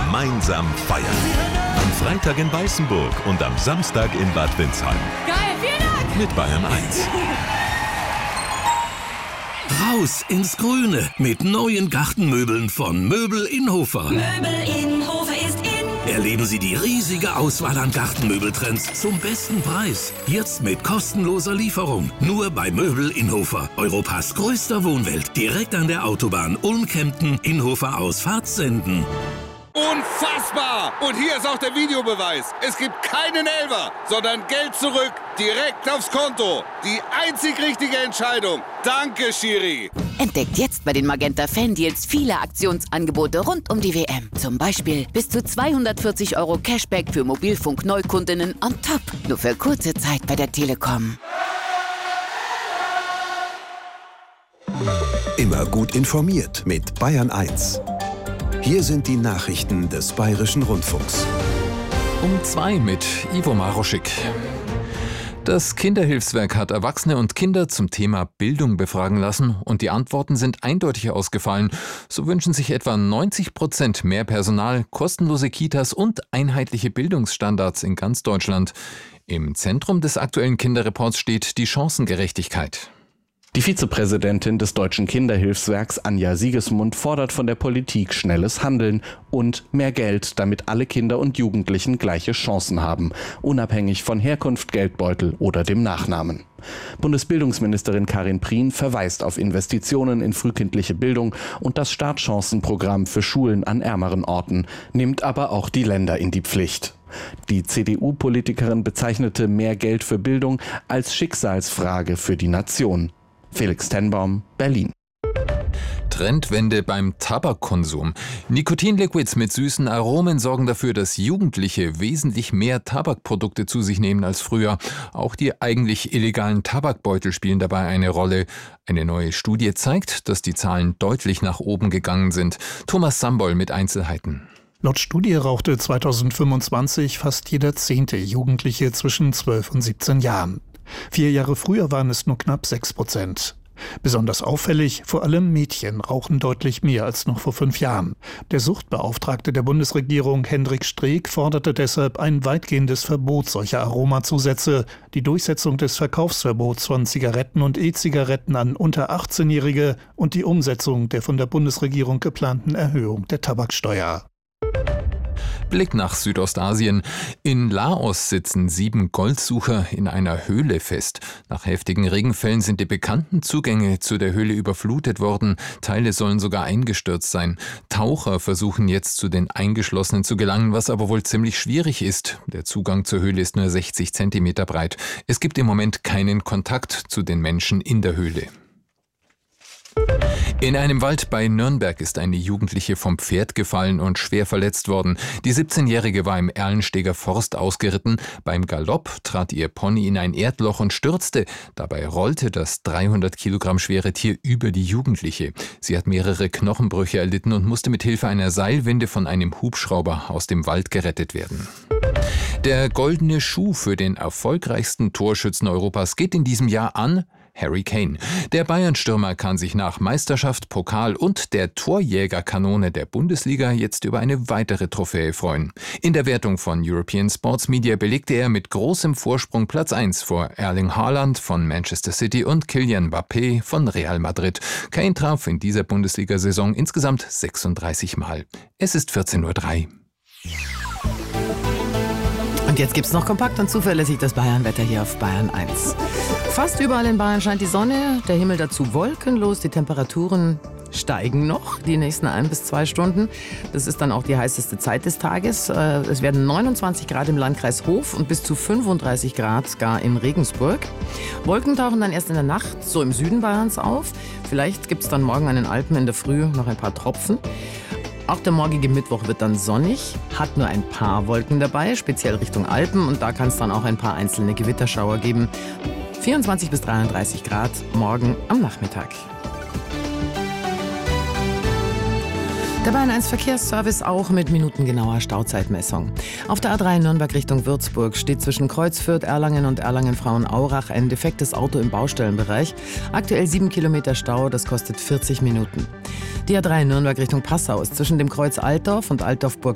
gemeinsam feiern. Am Freitag in Weißenburg und am Samstag in Bad Windsheim. Geil, vielen Dank! Mit Bayern 1. Raus ins Grüne mit neuen Gartenmöbeln von Möbel Inhofer. Möbel Inhofer ist in. Erleben Sie die riesige Auswahl an Gartenmöbeltrends zum besten Preis. Jetzt mit kostenloser Lieferung. Nur bei Möbel Inhofer. Europas größter Wohnwelt. Direkt an der Autobahn Ulm-Kempten, Inhofer Ausfahrt Senden. Unfassbar! Und hier ist auch der Videobeweis. Es gibt keinen Elfer, sondern Geld zurück, direkt aufs Konto. Die einzig richtige Entscheidung. Danke, Schiri. Entdeckt jetzt bei den Magenta Fan-Deals viele Aktionsangebote rund um die WM. Zum Beispiel bis zu 240 € Cashback für Mobilfunk-Neukundinnen on top. Nur für kurze Zeit bei der Telekom. Immer gut informiert mit Bayern 1. Hier sind die Nachrichten des Bayerischen Rundfunks. Um 2 mit Ivo Maroschik. Das Kinderhilfswerk hat Erwachsene und Kinder zum Thema Bildung befragen lassen und die Antworten sind eindeutig ausgefallen. So wünschen sich etwa 90% mehr Personal, kostenlose Kitas und einheitliche Bildungsstandards in ganz Deutschland. Im Zentrum des aktuellen Kinderreports steht die Chancengerechtigkeit. Die Vizepräsidentin des Deutschen Kinderhilfswerks Anja Siegesmund fordert von der Politik schnelles Handeln und mehr Geld, damit alle Kinder und Jugendlichen gleiche Chancen haben, unabhängig von Herkunft, Geldbeutel oder dem Nachnamen. Bundesbildungsministerin Karin Prien verweist auf Investitionen in frühkindliche Bildung und das Startchancenprogramm für Schulen an ärmeren Orten, nimmt aber auch die Länder in die Pflicht. Die CDU-Politikerin bezeichnete mehr Geld für Bildung als Schicksalsfrage für die Nation. Felix Tenbaum, Berlin. Trendwende beim Tabakkonsum. Nikotinliquids mit süßen Aromen sorgen dafür, dass Jugendliche wesentlich mehr Tabakprodukte zu sich nehmen als früher. Auch die eigentlich illegalen Tabakbeutel spielen dabei eine Rolle. Eine neue Studie zeigt, dass die Zahlen deutlich nach oben gegangen sind. Thomas Sambol mit Einzelheiten. Laut Studie rauchte 2025 fast jeder 10. Jugendliche zwischen 12 und 17 Jahren. 4 Jahre früher waren es nur knapp 6%. Besonders auffällig, vor allem Mädchen rauchen deutlich mehr als noch vor 5 Jahren. Der Suchtbeauftragte der Bundesregierung, Hendrik Streeck, forderte deshalb ein weitgehendes Verbot solcher Aromazusätze, die Durchsetzung des Verkaufsverbots von Zigaretten und E-Zigaretten an unter 18-Jährige und die Umsetzung der von der Bundesregierung geplanten Erhöhung der Tabaksteuer. Blick nach Südostasien. In Laos sitzen 7 Goldsucher in einer Höhle fest. Nach heftigen Regenfällen sind die bekannten Zugänge zu der Höhle überflutet worden. Teile sollen sogar eingestürzt sein. Taucher versuchen jetzt zu den Eingeschlossenen zu gelangen, was aber wohl ziemlich schwierig ist. Der Zugang zur Höhle ist nur 60 Zentimeter breit. Es gibt im Moment keinen Kontakt zu den Menschen in der Höhle. In einem Wald bei Nürnberg ist eine Jugendliche vom Pferd gefallen und schwer verletzt worden. Die 17-Jährige war im Erlensteger Forst ausgeritten. Beim Galopp trat ihr Pony in ein Erdloch und stürzte. Dabei rollte das 300 Kilogramm schwere Tier über die Jugendliche. Sie hat mehrere Knochenbrüche erlitten und musste mit Hilfe einer Seilwinde von einem Hubschrauber aus dem Wald gerettet werden. Der goldene Schuh für den erfolgreichsten Torschützen Europas geht in diesem Jahr an Harry Kane. Der Bayern-Stürmer kann sich nach Meisterschaft, Pokal und der Torjägerkanone der Bundesliga jetzt über eine weitere Trophäe freuen. In der Wertung von European Sports Media belegte er mit großem Vorsprung Platz 1 vor Erling Haaland von Manchester City und Kylian Mbappé von Real Madrid. Kane traf in dieser Bundesliga-Saison insgesamt 36 Mal. Es ist 14:03 Uhr. Und jetzt gibt's noch kompakt und zuverlässig das Bayern-Wetter hier auf Bayern 1. Fast überall in Bayern scheint die Sonne, der Himmel dazu wolkenlos, die Temperaturen steigen noch die nächsten 1 bis 2 Stunden. Das ist dann auch die heißeste Zeit des Tages. Es werden 29 Grad im Landkreis Hof und bis zu 35 Grad gar in Regensburg. Wolken tauchen dann erst in der Nacht so im Süden Bayerns auf. Vielleicht gibt's dann morgen an den Alpen in der Früh noch ein paar Tropfen. Auch der morgige Mittwoch wird dann sonnig, hat nur ein paar Wolken dabei, speziell Richtung Alpen. Und da kann es dann auch ein paar einzelne Gewitterschauer geben. 24 bis 33 Grad morgen am Nachmittag. Der Bayern 1 Verkehrsservice auch mit minutengenauer Stauzeitmessung. Auf der A3 Nürnberg Richtung Würzburg steht zwischen Kreuzfürth, Erlangen und Erlangen-Frauenaurach ein defektes Auto im Baustellenbereich. Aktuell 7 Kilometer Stau, das kostet 40 Minuten. Die A3 Nürnberg Richtung Passau ist zwischen dem Kreuz Altdorf und Altdorf-Burg